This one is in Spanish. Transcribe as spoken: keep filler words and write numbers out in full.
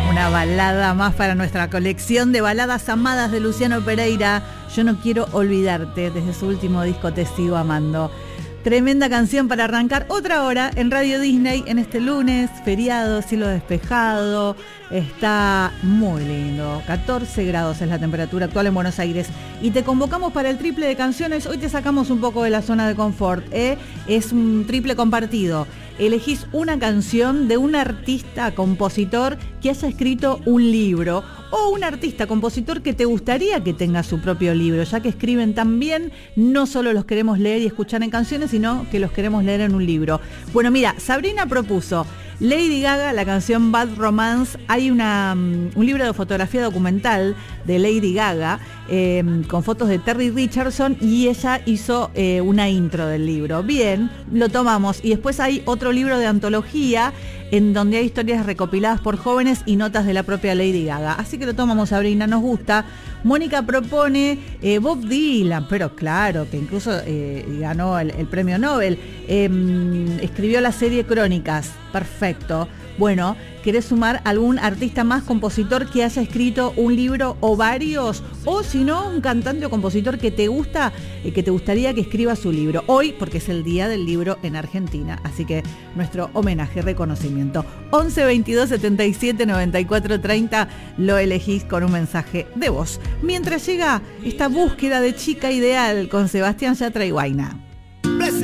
Una balada más para nuestra colección de baladas amadas de Luciano Pereira. Yo no quiero olvidarte, desde su último disco Te sigo amando. Tremenda canción para arrancar otra hora en Radio Disney en este lunes, feriado, cielo despejado. Está muy lindo, catorce grados es la temperatura actual en Buenos Aires. Y te convocamos para el triple de canciones. Hoy te sacamos un poco de la zona de confort, ¿eh? Es un triple compartido. Elegís una canción de un artista, compositor que haya escrito un libro, o un artista, compositor que te gustaría que tenga su propio libro, ya que escriben tan bien, no solo los queremos leer y escuchar en canciones, sino que los queremos leer en un libro. Bueno, mira, Sabrina propuso Lady Gaga, la canción Bad Romance. Hay una, un libro de fotografía documental de Lady Gaga eh, con fotos de Terry Richardson, y ella hizo eh, una intro del libro. Bien, lo tomamos. Y después hay otro libro de antología en donde hay historias recopiladas por jóvenes y notas de la propia Lady Gaga. Así que lo tomamos, Sabrina, nos gusta. Mónica propone eh, Bob Dylan, pero claro, que incluso eh, ganó el, el premio Nobel. Eh, escribió la serie Crónicas. Perfecto. Bueno, ¿querés sumar algún artista más, compositor que haya escrito un libro o varios? O si no, un cantante o compositor que te gusta, eh, que te gustaría que escriba su libro. Hoy, porque es el Día del Libro en Argentina, así que nuestro homenaje, reconocimiento. once veintidós setenta y siete noventa y cuatro treinta, lo elegís con un mensaje de voz. Mientras llega esta búsqueda de chica ideal con Sebastián Yatra y Guayna.